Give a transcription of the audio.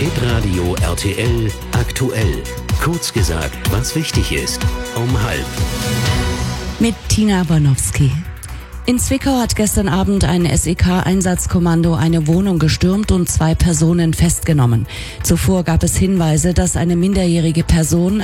Hitradio RTL aktuell. Kurz gesagt, was wichtig ist. Um 12:30. Mit Tina Bornowski. In Zwickau hat gestern Abend ein SEK-Einsatzkommando eine Wohnung gestürmt und 2 Personen festgenommen. Zuvor gab es Hinweise, dass eine minderjährige Person